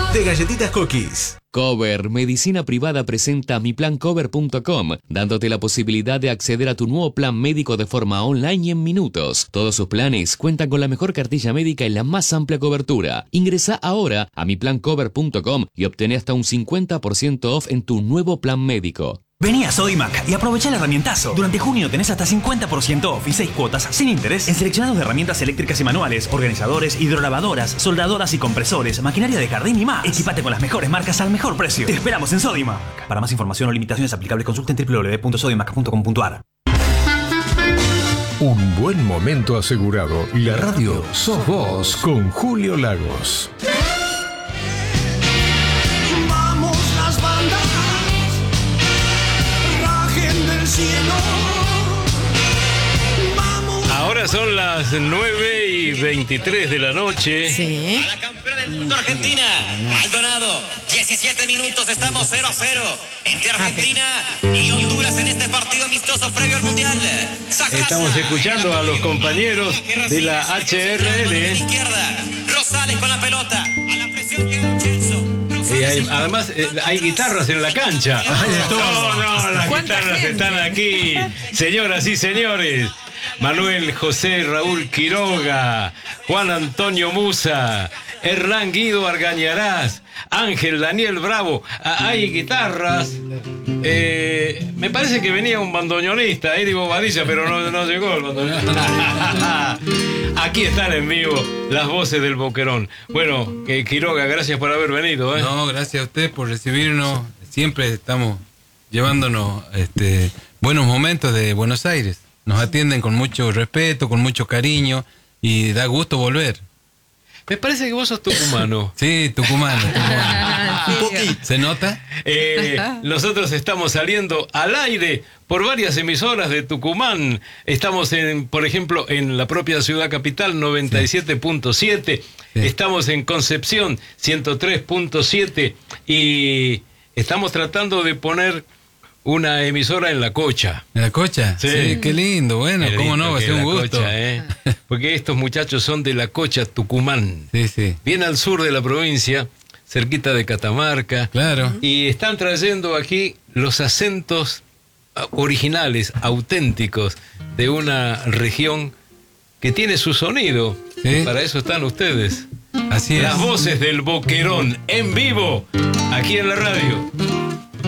de Galletitas Cookies. Cover Medicina Privada presenta miplancover.com, dándote la posibilidad de acceder a tu nuevo plan médico de forma online y en minutos. Todos sus planes cuentan con la mejor cartilla médica y la más amplia cobertura. Ingresa ahora a miplancover.com y obtén hasta un 50% off en tu nuevo plan médico. Vení a Sodimac y aprovecha el herramientazo. Durante junio tenés hasta 50% off y 6 cuotas sin interés en seleccionados de herramientas eléctricas y manuales, organizadores, hidrolavadoras, soldadoras y compresores, maquinaria de jardín y más. Equipate con las mejores marcas al mejor precio. Te esperamos en Sodimac. Para más información o limitaciones aplicables consulten www.sodimac.com.ar. Un buen momento asegurado. La radio sos vos con Julio Lagos. Vamos las bandas. Ahora son las 9:23 de la noche. Sí. A la campeona del mundo Argentina, Maldonado. 17 minutos, estamos 0-0 entre Argentina y Honduras en este partido amistoso previo al Mundial. Estamos escuchando a los compañeros de la HRL. Izquierda, Rosales con la pelota. A la presión que Chelso. Además, hay guitarras en la cancha. No, las guitarras están aquí. Señoras y señores, Manuel José Raúl Quiroga, Juan Antonio Musa, Hernán Guido Argañarás, Ángel Daniel Bravo. Hay guitarras. Me parece que venía un bandoneonista, Eri Bobadilla, pero no llegó el bandoneonista. Aquí están en vivo las voces del Boquerón. Bueno, Quiroga, gracias por haber venido. No, gracias a usted por recibirnos. Siempre estamos llevándonos buenos momentos de Buenos Aires. Nos atienden con mucho respeto, con mucho cariño y da gusto volver. Me parece que vos sos tucumano. Sí, tucumano. Sí. Un poquito. ¿Se nota? Nosotros estamos saliendo al aire por varias emisoras de Tucumán. Estamos, por ejemplo, en la propia ciudad capital, 97.7. Sí. Estamos en Concepción, 103.7. Y estamos tratando de poner una emisora en La Cocha. ¿En La Cocha? Sí, qué lindo. Bueno, cómo no, va a ser un gusto. Cocha, porque estos muchachos son de La Cocha, Tucumán. Sí. Bien al sur de la provincia, cerquita de Catamarca. Claro. Y están trayendo aquí los acentos originales, auténticos, de una región que tiene su sonido. ¿Sí? Para eso están ustedes. Así es. Las voces del Boquerón en vivo, aquí en la radio.